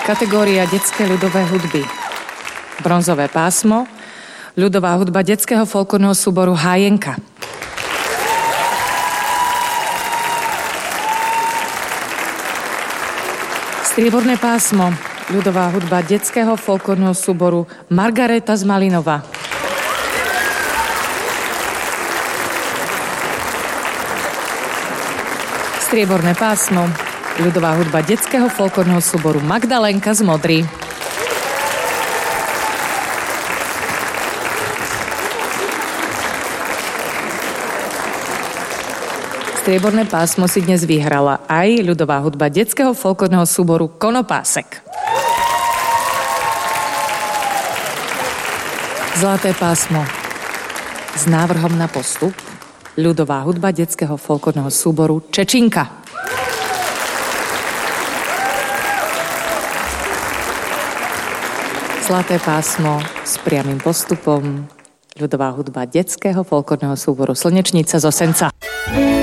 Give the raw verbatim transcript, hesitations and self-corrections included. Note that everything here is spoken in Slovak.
Kategória detské ľudové hudby. Bronzové pásmo, ľudová hudba detského folklórneho súboru Hájenka. Strieborné pásmo, ľudová hudba detského folklórneho súboru Margareta z Malinova. Strieborné pásmo, ľudová hudba detského folklórneho súboru Magdalenka z Modry. Strieborné pásmo si dnes vyhrala aj ľudová hudba detského folklórneho súboru Konopásek. Zlaté pásmo s návrhom na postup ľudová hudba detského folklórneho súboru Čečinka. Zlaté pásmo s priamym postupom ľudová hudba detského folklórneho súboru Slnečnica z Osenca.